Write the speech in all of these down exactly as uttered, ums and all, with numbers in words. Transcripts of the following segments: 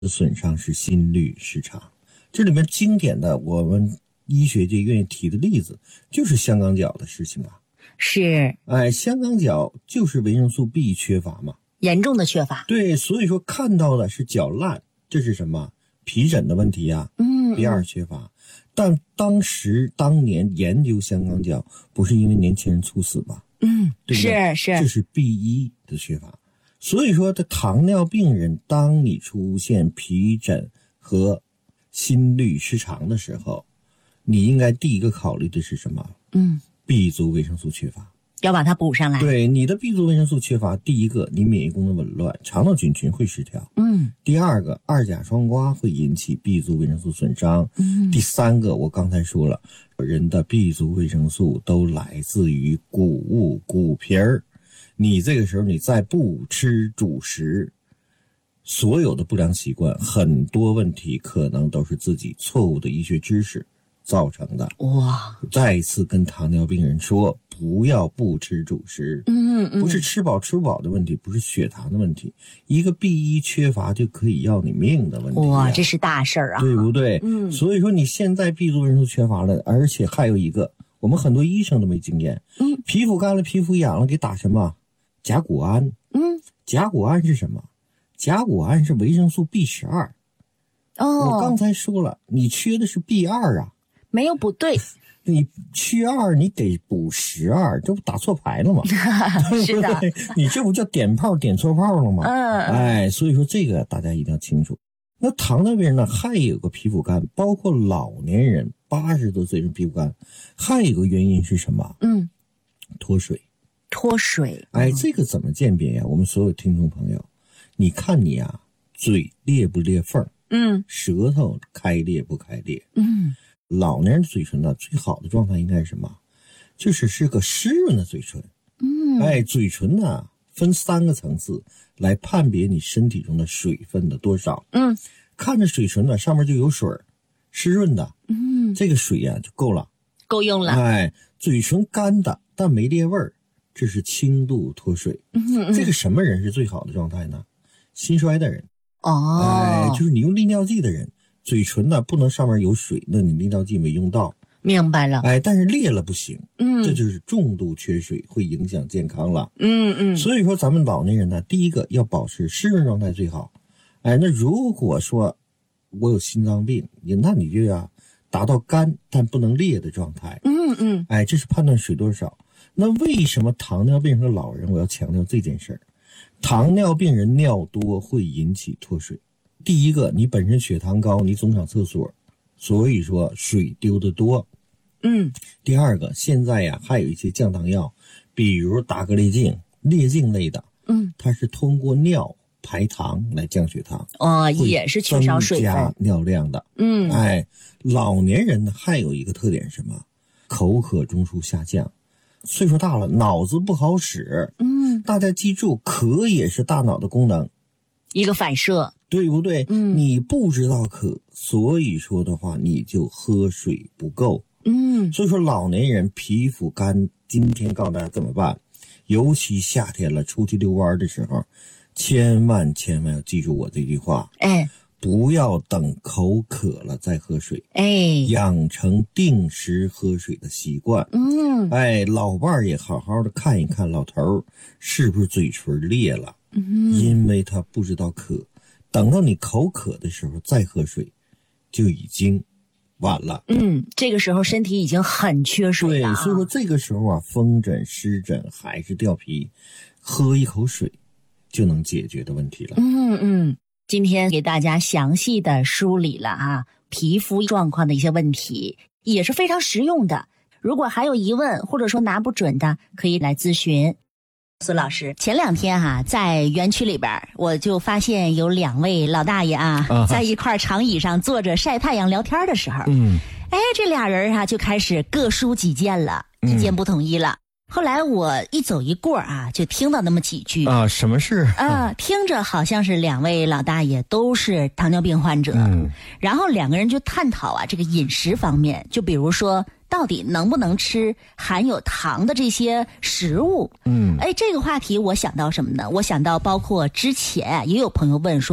损伤是心律失常。这里面经典的我们医学界愿意提的例子就是香港脚的事情啊。 是， 哎，香港脚就是维生素 B 缺乏嘛， 严重的缺乏。 对，所以说看到的是脚烂，这是什么？皮疹的问题呀、啊。 嗯 B 二 缺乏。但当时当年研究香港脚不是因为年轻人猝死吧？ 嗯， 对不对？ 是是， 这是 B 一 的缺乏。所以说，这糖尿病人，当你出现皮疹和心律失常的时候，你应该第一个考虑的是什么？ 嗯 B 族维生素缺乏， 要把它补上来。 对，你的 B 族维生素缺乏，第一个，你免疫功能紊乱，肠道菌群会失调。 嗯， 第二个，二甲双胍会引起 B 族维生素损伤。 嗯， 第三个，我刚才说了，人的 B 族维生素都来自于谷物、谷皮儿。你这个时候你再不吃主食，所有的不良习惯，很多问题可能都是自己错误的医学知识造成的。 哇， 再一次跟糖尿病人说，不要不吃主食。 嗯嗯， 不是吃饱吃不饱的问题，不是血糖的问题，一个 B 一 缺乏就可以要你命的问题、啊。 哇，这是大事儿啊， 对不对？ 嗯， 所以说你现在 B 族维生素缺乏了，而且还有一个，我们很多医生都没经验。 嗯， 皮肤干了，皮肤痒了，给打什么？甲钴胺。 嗯， 甲钴胺是什么？甲钴胺是维生素 B 十二。 哦， 我刚才说了，你缺的是 B 二 啊， 没有不对。 你缺二，你得补十二，这不打错牌了吗？ 是的， 你这不叫点炮点错炮了吗？ 嗯， 哎，所以说这个大家一定要清楚。那糖尿病人呢，还有个皮肤干，包括老年人，八十多岁人皮肤干，还有一个原因是什么？ 嗯， 脱水。 脱水。 哎，这个怎么鉴别呀？我们所有听众朋友，你看你啊，嘴裂不裂缝？ 嗯， 舌头开裂不开裂？ 嗯。 老年人的嘴唇呢，最好的状态应该是什么？就是是个湿润的嘴唇。 嗯， 哎，嘴唇呢分三个层次来判别你身体中的水分的多少。 嗯， 看着水唇呢上面就有水，湿润的。 嗯， 这个水呀、啊、就够了， 够用了。 哎，嘴唇干的但没裂味儿，这是轻度脱水。 嗯嗯， 这个什么人是最好的状态呢？心衰的人。 哦， 哎，就是你用利尿剂的人。嘴唇呢不能上面有水，那你利尿剂没用到。 明白了。 哎，但是裂了不行。 嗯， 这就是重度缺水，会影响健康了。 嗯嗯。 所以说咱们老年人呢，第一个要保持湿润状态最好。哎，那如果说我有心脏病，那你就要达到干但不能裂的状态。 嗯嗯。 哎，这是判断水多少。那为什么糖尿病和老人我要强调这件事儿？糖尿病人尿多会引起脱水。第一个，你本身血糖高，你总上厕所，所以说水丢得多。 嗯。 第二个，现在呀还有一些降糖药，比如达格列净、列净类的， 嗯， 它是通过尿排糖来降血糖。 哦，也是缺少水分， 增加尿量的。 嗯， 哎，老年人呢还有一个特点是什么？口渴中枢下降，岁数大了，脑子不好使。 嗯， 大家记住，渴也是大脑的功能， 一个反射。 对不对？ 嗯， 你不知道渴，所以说的话，你就喝水不够。 嗯， 所以说老年人皮肤干，今天告诉大家怎么办？尤其夏天了，出去遛弯的时候，千万千万要记住我这句话。 哎， 不要等口渴了再喝水。 哎， 养成定时喝水的习惯。 嗯， 哎，老伴儿也好好的看一看老头儿是不是嘴唇裂了。 嗯， 因为他不知道渴。等到你口渴的时候再喝水，就已经晚了。 嗯，这个时候身体已经很缺水了、啊。 对，所以说这个时候啊，风疹、湿疹还是掉皮，喝一口水就能解决的问题了。 嗯嗯，今天给大家详细的梳理了啊皮肤状况的一些问题，也是非常实用的。如果还有疑问或者说拿不准的，可以来咨询。苏老师，前两天哈、啊，在园区里边，我就发现有两位老大爷啊，啊在一块长椅上坐着晒太阳聊天的时候，嗯，哎，这俩人啊就开始各抒己见了，意见不统一了。嗯、后来我一走一过啊，就听到那么几句啊，什么事啊？听着好像是两位老大爷都是糖尿病患者，嗯，然后两个人就探讨啊这个饮食方面，就比如说。到底能不能吃含有糖的这些食物？嗯，哎，这个话题我想到什么呢？我想到包括之前也有朋友问说，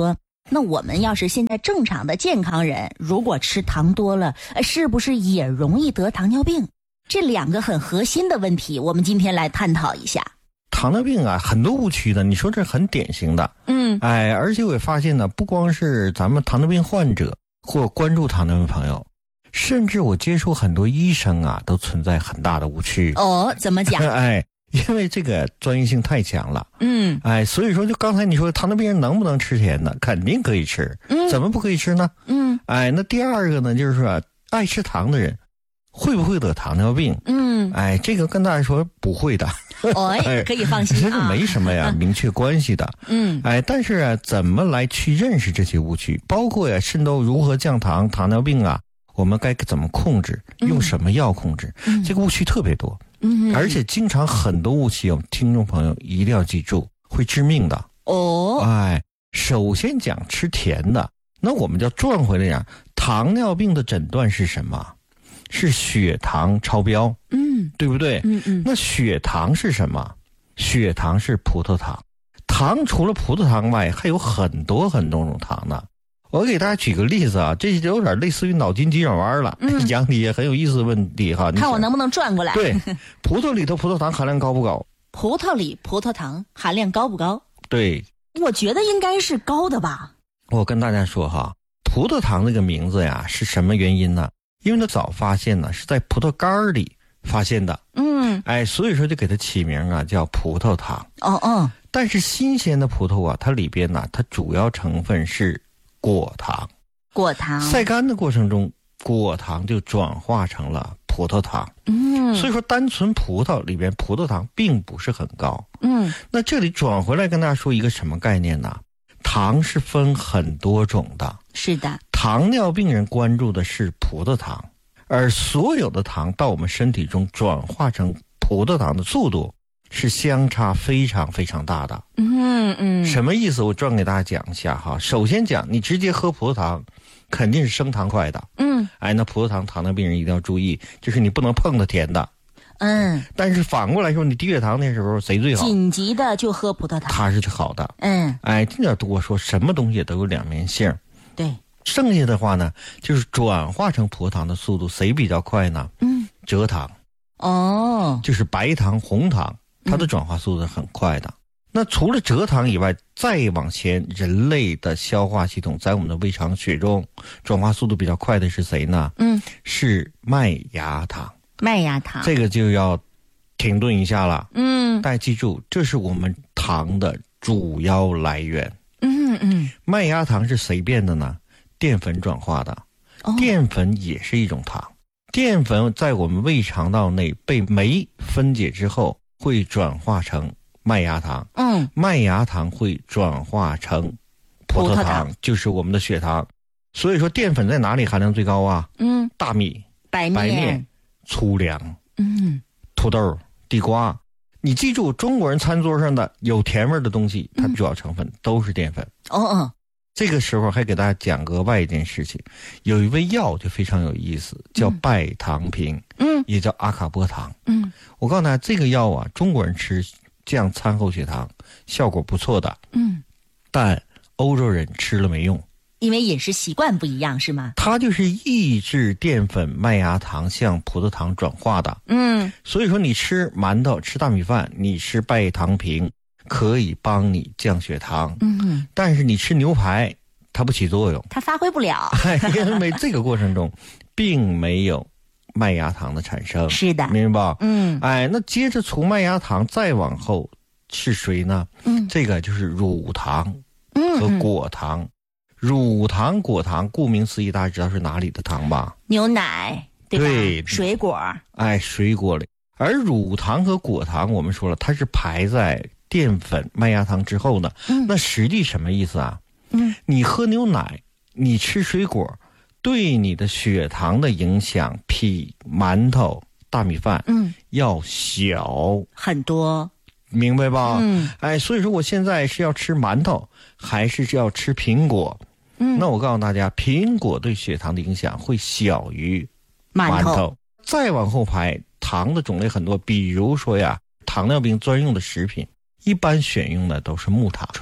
那我们要是现在正常的健康人，如果吃糖多了，是不是也容易得糖尿病？这两个很核心的问题，我们今天来探讨一下。 糖尿病啊，很多误区的，你说这很典型的。嗯，哎，而且我也发现呢，不光是咱们糖尿病患者或关注糖尿病朋友，甚至我接触很多医生啊，都存在很大的误区。 哦，怎么讲？ 哎，因为这个专业性太强了。嗯，哎，所以说就刚才你说糖尿病人能不能吃甜的，肯定可以吃。嗯，怎么不可以吃呢？嗯，哎，那第二个呢，就是说爱吃糖的人会不会得糖尿病？嗯，哎，这个跟大家说不会的。 哦，可以放心啊， 这是没什么呀明确关系的。嗯，哎，但是啊，怎么来去认识这些误区，包括呀渗透如何降糖、糖尿病啊，我们该怎么控制，用什么药控制，嗯、这个误区特别多。嗯，而且经常很多误区，听众朋友一定要记住，会致命的。哦，哎，首先讲吃甜的，那我们就要转回来讲，糖尿病的诊断是什么？是血糖超标，嗯，对不对？嗯嗯。那血糖是什么？血糖是葡萄糖。糖除了葡萄糖外，还有很多很多种糖呢。我给大家举个例子啊，这有点类似于脑筋急转弯了，嗯、讲的也很有意思的问题哈。 看我能不能转过来。 对，葡萄里头葡萄糖含量高不高？ 葡萄里葡萄糖含量高不高？ 对， 我觉得应该是高的吧。 我跟大家说哈，葡萄糖这个名字呀，是什么原因呢？因为它早发现呢是在葡萄干里发现的，嗯，哎，所以说就给它起名啊叫葡萄糖。哦哦，但是新鲜的葡萄啊，它里边呢，它主要成分是果糖。 果糖晒干的过程中，果糖就转化成了葡萄糖。嗯，所以说单纯葡萄里边葡萄糖并不是很高。嗯，那这里转回来跟大家说一个什么概念呢？糖是分很多种的。 是的。 糖尿病人关注的是葡萄糖，而所有的糖到我们身体中转化成葡萄糖的速度是相差非常非常大的。嗯嗯，什么意思？我转给大家讲一下哈。首先讲，你直接喝葡萄糖，肯定是升糖快的。嗯，哎，那葡萄糖糖尿病人一定要注意，就是你不能碰它甜的。嗯，但是反过来说，你低血糖那时候谁最好？ 紧急的就喝葡萄糖， 它是最好的。嗯，哎，这点多说，什么东西都有两面性。 对。 剩下的话呢，就是转化成葡萄糖的速度谁比较快呢？嗯，蔗糖。哦，就是白糖、红糖，它的转化速度很快的。嗯、那除了蔗糖以外，再往前，人类的消化系统在我们的胃肠血中转化速度比较快的是谁呢？嗯，是麦芽糖。 麦芽糖， 这个就要停顿一下了。嗯，大家记住，这是我们糖的主要来源。嗯嗯，麦芽糖是谁变的呢？淀粉转化的。哦，淀粉也是一种糖。淀粉在我们胃肠道内被酶分解之后，会转化成麦芽糖。嗯，麦芽糖会转化成葡萄糖，葡萄糖就是我们的血糖。所以说，淀粉在哪里含量最高啊？嗯，大米、 白面、 白面、粗粮、嗯，土豆、地瓜。你记住，中国人餐桌上的有甜味的东西，它主要成分都是淀粉。哦哦。这个时候还给大家讲个外一件事情，有一味药就非常有意思，叫拜糖平，嗯，也叫阿卡波糖，嗯，我告诉大家，这个药啊，中国人吃降餐后血糖效果不错的，嗯，但欧洲人吃了没用， 因为饮食习惯不一样，是吗？ 它就是抑制淀粉麦芽糖向葡萄糖转化的，嗯，所以说你吃馒头、吃大米饭，你吃拜糖平。可以帮你降血糖，嗯，但是你吃牛排，它不起作用， 它发挥不了， 因为这个过程中，并没有麦芽糖的产生。 是的， 明白吧？嗯，哎，那接着除麦芽糖再往后是谁呢？嗯，这个就是乳糖和果糖。嗯、乳糖、果糖，顾名思义，大家知道是哪里的糖吧？ 牛奶，对吧？对，水果， 哎，水果里。而乳糖和果糖，我们说了，它是排在淀粉、麦芽糖之后的，嗯、那实际什么意思啊？嗯，你喝牛奶，你吃水果，对你的血糖的影响比馒头、大米饭，嗯，要小很多， 明白吧？嗯，哎，所以说我现在是要吃馒头，还是要吃苹果？嗯，那我告诉大家，苹果对血糖的影响会小于馒头。馒头再往后排，糖的种类很多，比如说呀，糖尿病专用的食品。一般选用的都是木糖醇，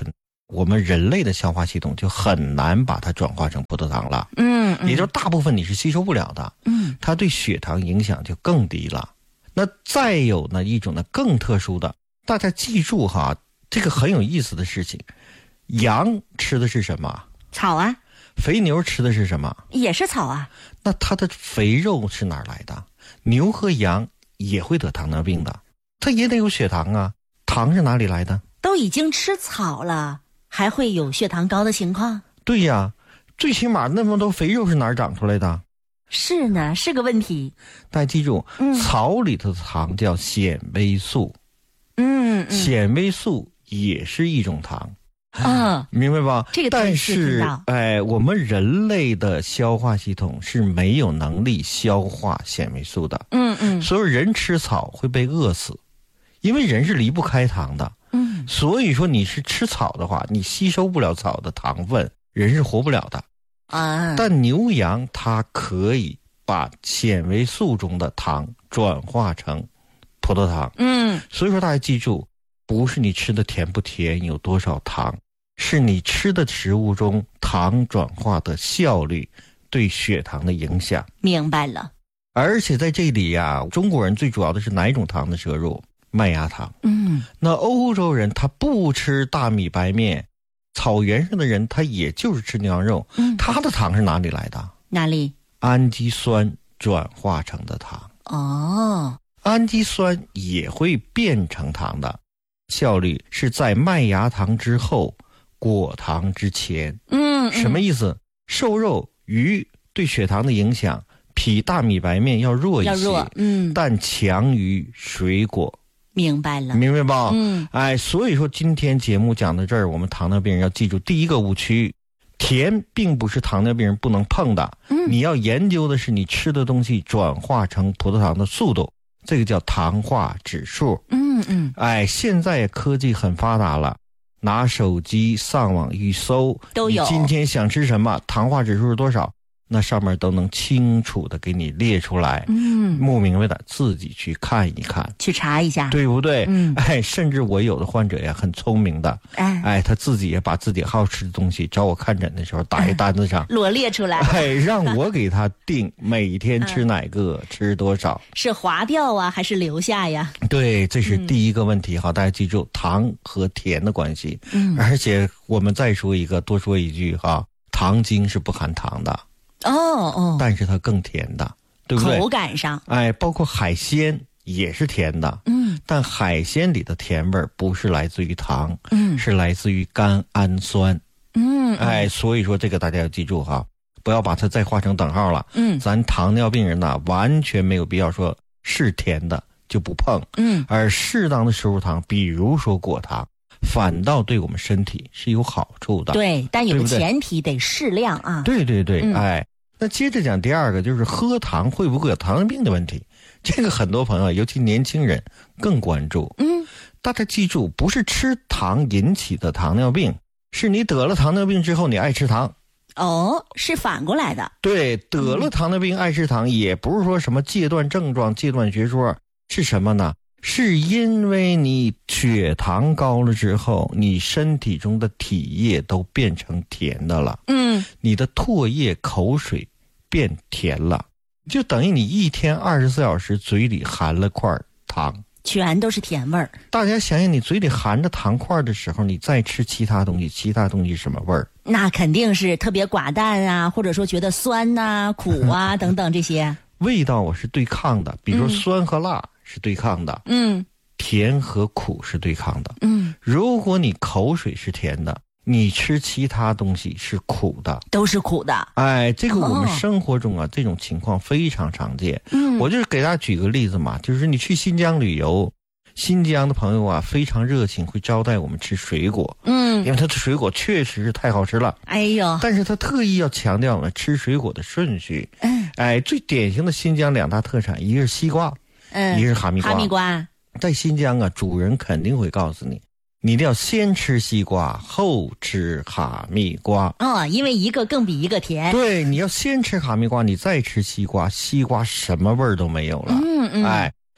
我们人类的消化系统就很难把它转化成葡萄糖了。 嗯，嗯也就是大部分你是吸收不了的。 嗯， 它对血糖影响就更低了。那再有呢一种呢更特殊的，大家记住哈，这个很有意思的事情。羊吃的是什么？ 草啊。 肥牛吃的是什么？ 也是草啊。 那它的肥肉是哪儿来的？牛和羊也会得糖尿病的，它也得有血糖啊。糖是哪里来的？ 都已经吃草了，还会有血糖高的情况？ 对呀，最起码那么多肥肉是哪儿长出来的？ 是呢，是个问题。 大家记住， 嗯、 草里头的糖叫纤维素。 嗯，嗯纤维素也是一种糖。 啊， 明白吧？ 这个但是，哎，我们人类的消化系统是没有能力消化纤维素的。 嗯嗯， 所以人吃草会被饿死，因为人是离不开糖的。 嗯， 所以说你是吃草的话，你吸收不了草的糖分，人是活不了的。 啊， 但牛羊它可以把纤维素中的糖转化成葡萄糖。 嗯， 所以说大家记住，不是你吃的甜不甜，有多少糖。是你吃的食物中糖转化的效率对血糖的影响。 明白了。 而且在这里呀、啊，中国人最主要的是哪一种糖的摄入？麦芽糖。 嗯， 那欧洲人他不吃大米白面，草原上的人他也就是吃牛羊肉。 嗯， 他的糖是哪里来的？ 哪里？ 氨基酸转化成的糖。 哦， 氨基酸也会变成糖的，效率是在麦芽糖之后。果糖之前。 嗯， 什么意思？瘦肉、鱼对血糖的影响比大米白面要弱一些， 要弱，嗯， 但强于水果。 明白了， 明白吧？ 嗯， 哎，所以说今天节目讲到这儿，我们糖尿病人要记住第一个误区：甜并不是糖尿病人不能碰的， 嗯， 你要研究的是你吃的东西转化成葡萄糖的速度，这个叫糖化指数。 嗯嗯， 哎，现在科技很发达了。拿手机上网一搜都有， 你今天想吃什么，糖化指数是多少，那上面都能清楚的给你列出来。 嗯， 不明白的自己去看一看， 去查一下， 对不对？ 嗯， 哎，甚至我有的患者呀很聪明的， 哎哎，他自己也把自己好吃的东西找我看诊的时候打一单子上， 罗列出来， 哎，让我给他定每天吃哪个，嗯、吃多少， 是划掉啊还是留下呀？ 对，这是第一个问题。好，大家记住糖和甜的关系。 嗯， 而且我们再说一个，多说一句哈，糖精是不含糖的。 哦哦， 但是它更甜的，对不对？ 口感上， 哎，包括海鲜也是甜的， 嗯， 但海鲜里的甜味儿不是来自于糖， 嗯， 是来自于甘氨酸， 嗯， 哎，所以说这个大家要记住哈，不要把它再画成等号了， 嗯， 咱糖尿病人呐，完全没有必要说是甜的就不碰， 嗯， 而适当的摄入糖，比如说果糖。反倒对我们身体是有好处的， 对，但有个对不对前提得适量啊。 对对对， 嗯、 哎，那接着讲第二个，就是喝糖会不会有糖尿病的问题？这个很多朋友，尤其年轻人更关注。 嗯， 大家记住，不是吃糖引起的糖尿病，是你得了糖尿病之后你爱吃糖。 哦，是反过来的。 对，得了糖尿病爱吃糖，也不是说什么戒断症状、戒断学说，是什么呢？是因为你血糖高了之后，你身体中的体液都变成甜的了， 嗯， 你的唾液、口水变甜了，就等于你一天二十四小时嘴里含了块糖， 全都是甜味儿。 大家想想，你嘴里含着糖块的时候，你再吃其他东西，其他东西是什么味儿？ 那肯定是特别寡淡啊，或者说觉得酸呐、啊、苦啊等等这些味道我是对抗的，比如说酸和辣。嗯是对抗的， 嗯， 甜和苦是对抗的， 嗯， 如果你口水是甜的，你吃其他东西是苦的， 都是苦的。 哎，这个我们生活中啊，哦、这种情况非常常见。 嗯， 我就是给大家举个例子嘛，就是你去新疆旅游，新疆的朋友啊非常热情，会招待我们吃水果。 嗯， 因为他的水果确实是太好吃了。 哎呦， 但是他特意要强调我们吃水果的顺序。 嗯， 哎，最典型的新疆两大特产，一个是西瓜。 嗯， 一个是哈密瓜。 哈密瓜在新疆啊，主人肯定会告诉你，你一定要先吃西瓜，后吃哈密瓜。 哦，因为一个更比一个甜。 对，你要先吃哈密瓜，你再吃西瓜，西瓜什么味儿都没有了。 嗯嗯， 哎，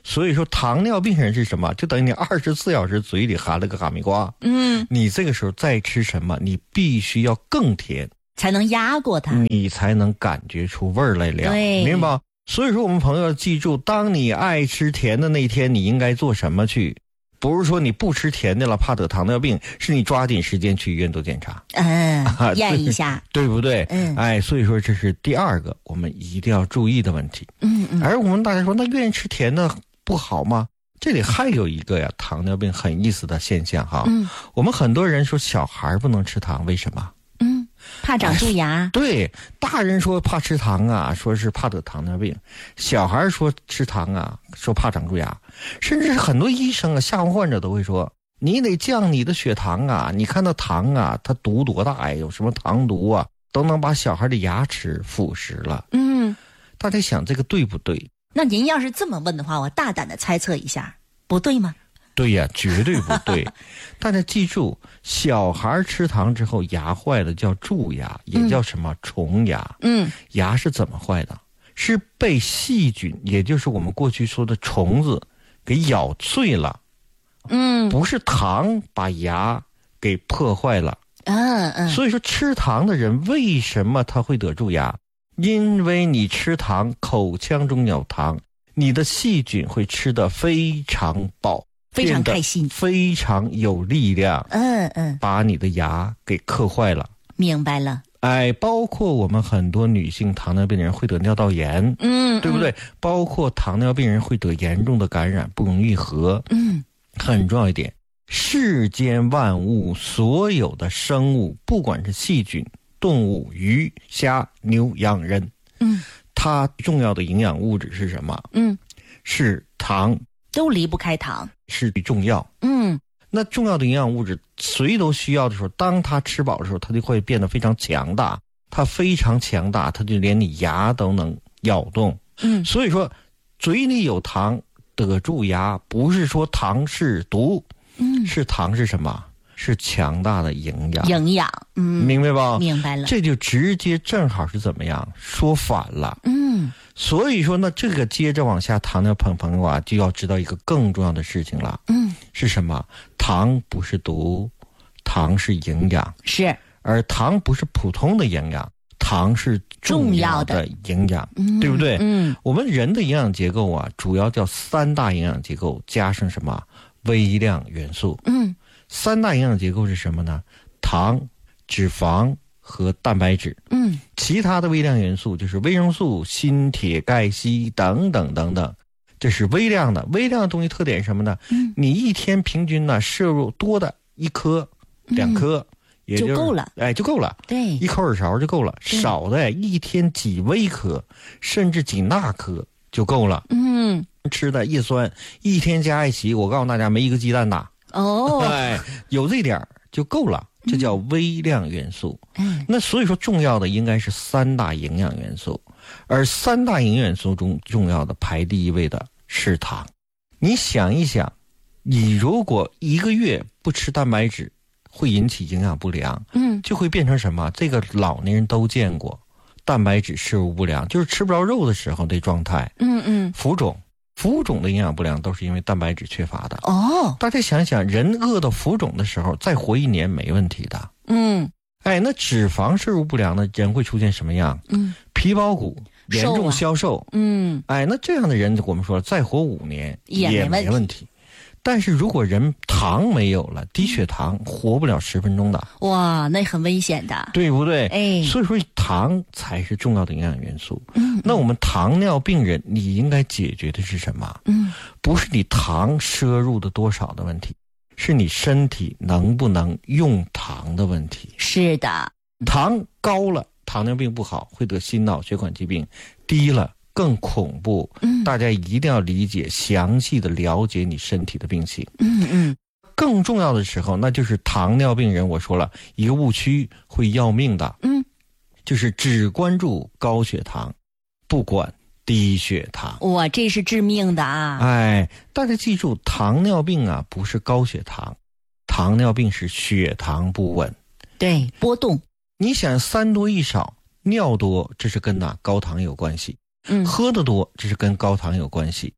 所以说糖尿病人是什么？就等于你二十四小时嘴里含了个哈密瓜。 嗯， 你这个时候再吃什么，你必须要更甜， 才能压过它， 你才能感觉出味儿来了， 对， 明白？所以说我们朋友要记住，当你爱吃甜的那天，你应该做什么去？不是说你不吃甜的了，怕得糖尿病，是你抓紧时间去医院做检查， 嗯， 啊、 验一下， 对不对？ 嗯， 哎，所以说这是第二个我们一定要注意的问题。 嗯嗯。 而我们大家说，那愿意吃甜的不好吗？这里还有一个呀，糖尿病很意思的现象哈。 嗯， 我们很多人说小孩不能吃糖，为什么？ 嗯，怕长蛀牙。 哎、对，大人说怕吃糖啊，说是怕得糖尿病；小孩说吃糖啊，说怕长蛀牙。甚至很多医生啊，下午患者都会说，你得降你的血糖啊！你看到糖啊，它毒多大呀？有什么糖毒啊，都能把小孩的牙齿腐蚀了。 嗯， 大家想这个对不对？ 那您要是这么问的话，我大胆的猜测一下，不对吗？ 对呀，绝对不对。大家记住，小孩吃糖之后牙坏了叫蛀牙，也叫什么虫牙。 嗯， 牙是怎么坏的？是被细菌，也就是我们过去说的虫子给咬碎了。 嗯， 不是糖把牙给破坏了。 嗯嗯。 所以说吃糖的人为什么他会得蛀牙？因为你吃糖，口腔中有糖，你的细菌会吃得非常饱， 非常开心， 非常有力量。 嗯嗯， 把你的牙给磕坏了。 明白了。 哎，包括我们很多女性糖尿病人会得尿道炎， 嗯， 对不对？包括糖尿病人会得严重的感染，不容易合。 嗯， 很重要一点，世间万物所有的生物，不管是细菌、动物、鱼、虾、牛、羊、人， 嗯， 它重要的营养物质是什么？ 嗯， 是糖， 都离不开糖， 是最重要。 嗯， 那重要的营养物质谁都需要的时候，当它吃饱的时候，它就会变得非常强大。它非常强大，它就连你牙都能咬动。 嗯， 所以说，嘴里有糖得蛀牙，不是说糖是毒， 嗯， 是糖是什么？是强大的营养。 营养，嗯， 明白吧？ 明白了。 这就直接正好是怎么样说反了。 嗯， 所以说呢，这个接着往下，糖尿病朋友啊，就要知道一个更重要的事情了。 嗯， 是什么？糖不是毒，糖是营养。 是。 而糖不是普通的营养，糖是重要的营养， 嗯、 对不对？ 嗯， 我们人的营养结构啊，主要叫三大营养结构加上什么微量元素。 嗯， 三大营养结构是什么呢？糖、脂肪和蛋白质。 嗯， 其他的微量元素就是维生素、锌、铁、钙、硒等等等等，这是微量的。微量的东西特点是什么呢？嗯，你一天平均呢摄入多的一颗、两颗。嗯，也就是、 就够了， 哎，就够了。 对， 一口耳勺就够了。少的一天几微克，甚至几纳克就够了。 嗯， 吃的叶酸一天加一起，我告诉大家没一个鸡蛋大。 哦， 哎，有这点就够了，这叫微量元素。 嗯， 那所以说重要的应该是三大营养元素，而三大营养元素中重要的排第一位的是糖。你想一想，你如果一个月不吃蛋白质，会引起营养不良， 嗯， 就会变成什么？这个老年人都见过，蛋白质摄入不良，就是吃不着肉的时候的状态。 嗯嗯， 浮肿，浮肿的营养不良都是因为蛋白质缺乏的。 哦， 大家想想，人饿到浮肿的时候，再活一年没问题的。 嗯， 哎，那脂肪摄入不良的人会出现什么样？ 嗯， 皮包骨，严重消瘦。 啊、嗯， 哎，那这样的人我们说再活五年也没问题。但是如果人糖没有了，低血糖活不了十分钟的。 哇，那很危险的， 对不对？ 哎， 所以说糖才是重要的营养元素。 嗯， 那我们糖尿病人，你应该解决的是什么？ 嗯， 不是你糖摄入的多少的问题，是你身体能不能用糖的问题。 是的， 糖高了，糖尿病不好，会得心脑血管疾病；低了更恐怖。 嗯， 大家一定要理解，详细的了解你身体的病情。 嗯嗯， 更重要的时候，那就是糖尿病人，我说了一个误区会要命的。 嗯， 就是只关注高血糖，不管低血糖。 哇，这是致命的啊！ 哎，大家记住，糖尿病啊不是高血糖，糖尿病是血糖不稳， 对，波动。 你想三多一少，尿多，这是跟哪高糖有关系。 嗯， 喝的多，这是跟高糖有关系。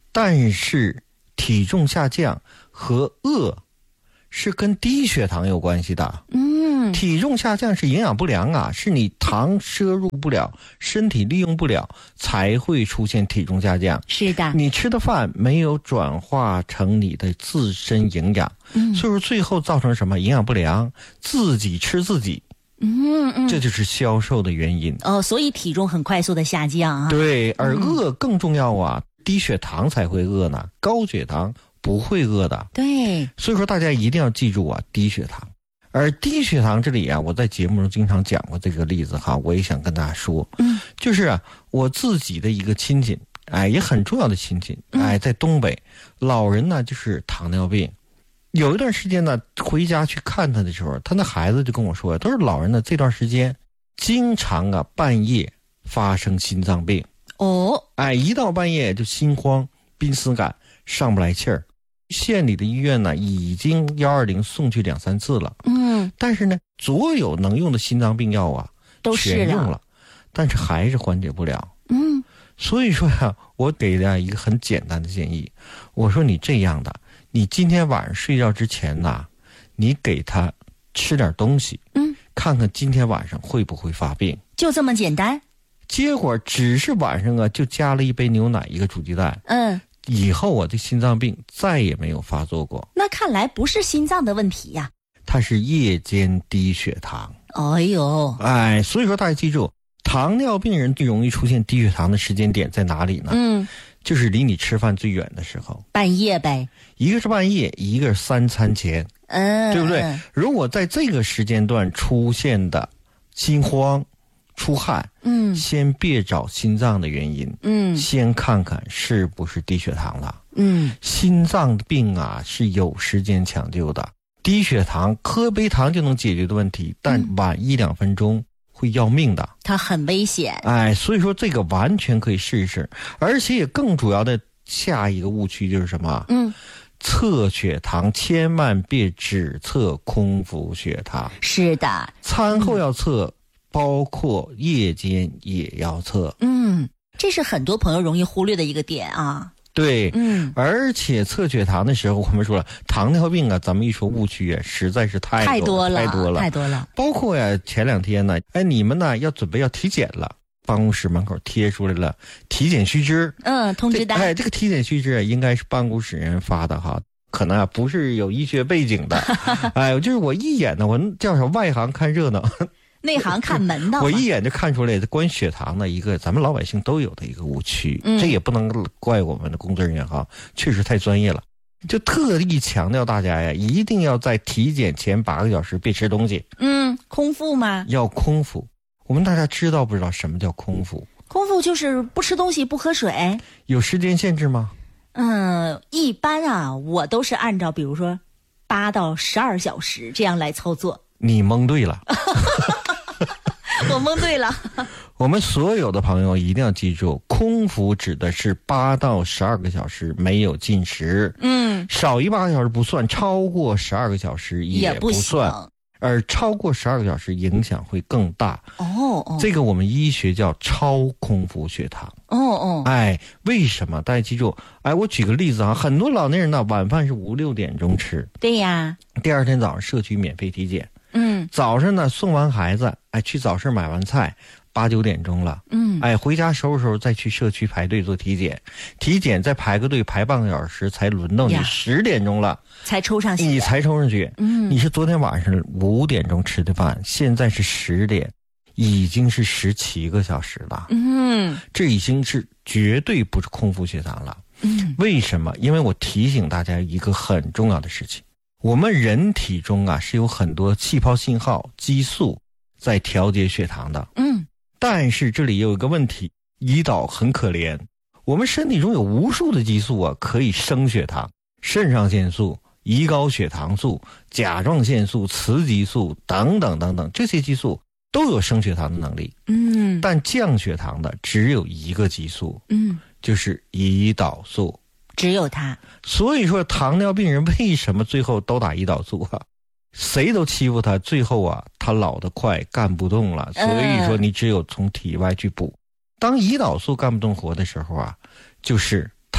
但是体重下降和饿是跟低血糖有关系的。 嗯， 体重下降是营养不良啊，是你糖摄入不了，身体利用不了，才会出现体重下降。 是的， 你吃的饭没有转化成你的自身营养， 嗯， 所以说最后造成什么营养不良，自己吃自己， 嗯嗯， 这就是消瘦的原因。 哦，所以体重很快速的下降啊。 对，而饿更重要啊，低血糖才会饿呢，高血糖不会饿的。 对， 所以说大家一定要记住啊，低血糖。而低血糖这里啊，我在节目中经常讲过这个例子哈，我也想跟大家说， 嗯， 就是啊，我自己的一个亲戚，哎，也很重要的亲戚，哎，在东北，老人呢就是糖尿病，有一段时间呢，回家去看他的时候，他那孩子就跟我说，都是老人呢这段时间经常啊半夜发生心脏病， 哦， 哎，一到半夜就心慌、濒死感、上不来气儿。县里的医院呢，已经幺二零送去两三次了， 嗯， 但是呢，所有能用的心脏病药啊， 都试全用了， 了，但是还是缓解不了。 嗯， 所以说呀，我给大家一个很简单的建议，我说你这样的，你今天晚上睡觉之前呐，你给他吃点东西， 嗯， 看看今天晚上会不会发病， 就这么简单。 结果只是晚上啊，就加了一杯牛奶，一个煮鸡蛋， 嗯， 以后我的心脏病再也没有发作过。 那看来不是心脏的问题呀。 它是夜间低血糖。 哎呦， 哎，所以说大家记住，糖尿病人最容易出现低血糖的时间点在哪里呢？ 嗯， 就是离你吃饭最远的时候， 半夜呗。 一个是半夜，一个是三餐前， 嗯， 对不对？如果在这个时间段出现的心慌、出汗， 嗯， 先别找心脏的原因， 嗯， 先看看是不是低血糖了。 嗯， 心脏病啊是有时间抢救的，低血糖喝杯糖就能解决的问题，但晚一两分钟会要命的， 它很危险。 哎，所以说这个完全可以试一试，而且也更主要的下一个误区就是什么？ 嗯， 测血糖千万别只测空腹血糖， 是的， 餐后要测，包括夜间也要测。 嗯，这是很多朋友容易忽略的一个点啊。 对， 嗯， 而且测血糖的时候，我们说了，糖尿病啊，咱们一说误区啊，实在是太太多了， 太多了， 太多了。 包括呀，前两天呢，哎，你们呢要准备要体检了，办公室门口贴出来了体检须知， 嗯，通知单。 哎，这个体检须知啊，应该是办公室人发的哈，可能啊不是有医学背景的，哎，就是我一眼呢，我叫什么外行看热闹。 内行看门道， 我一眼就看出来关于血糖的一个咱们老百姓都有的一个误区， 嗯， 这也不能怪我们的工作人员哈，确实太专业了，就特意强调大家呀，一定要在体检前八个小时别吃东西。 嗯，空腹吗？ 要空腹。我们大家知道不知道什么叫空腹？ 空腹就是不吃东西不喝水。 有时间限制吗？ 嗯，一般啊，我都是按照比如说八到十二小时这样来操作。 你蒙对了。 我蒙对了。 我们所有的朋友一定要记住，空腹指的是八到十二个小时没有进食， 嗯， 少于八个小时不算，超过十二个小时也不算， 不而超过十二个小时影响会更大。 哦哦， 这个我们医学叫超空腹血糖。 哦哦， 哎，为什么？大家记住，哎，我举个例子啊，很多老年人呢，晚饭是五六点钟吃， 对呀， 第二天早上社区免费体检。 嗯， 早上呢送完孩子，哎，去早市买完菜，八九点钟了， 嗯， 哎，回家收拾收拾再去社区排队做体检，体检再排个队排半个小时才轮到你，十点钟了才抽上血， 你才抽上血， 嗯， 你是昨天晚上五点钟吃的饭，现在是十点，已经是十七个小时了， 嗯， 这已经是绝对不是空腹血糖了， 嗯， 为什么？因为我提醒大家一个很重要的事情。我们人体中啊是有很多气泡信号激素在调节血糖的， 嗯， 但是这里有一个问题，胰岛很可怜，我们身体中有无数的激素啊可以升血糖，肾上腺素、胰高血糖素、甲状腺素、雌激素等等等等，这些激素都有升血糖的能力， 嗯， 但降血糖的只有一个激素， 嗯， 就是胰岛素。 只有它。 所以说糖尿病人为什么最后都打胰岛素啊？谁都欺负他，最后啊他老得快，干不动了，所以说你只有从体外去补。当胰岛素干不动活的时候啊，就是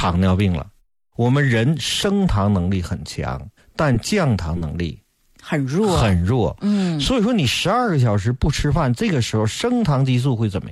糖尿病了。我们人升糖能力很强，但降糖能力很弱， 很弱。 嗯， 所以说你十二个小时不吃饭，这个时候升糖激素会怎么样？